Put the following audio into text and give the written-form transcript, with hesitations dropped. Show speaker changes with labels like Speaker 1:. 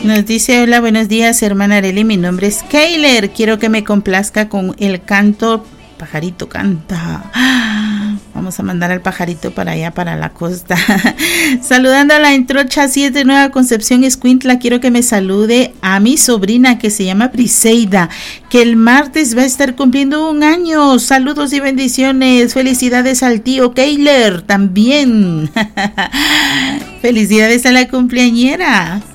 Speaker 1: Nos dice: hola, buenos días, hermana Arely, mi nombre es Keiler, quiero que me complazca con el canto Pajarito Canta. Vamos a mandar al pajarito para allá, para la costa. Saludando a la Entrocha 7 Nueva Concepción Escuintla, quiero que me salude a mi sobrina que se llama Briseida, que el martes va a estar cumpliendo 1 año. Saludos y bendiciones. Felicidades al tío Keiler también. Felicidades a la cumpleañera.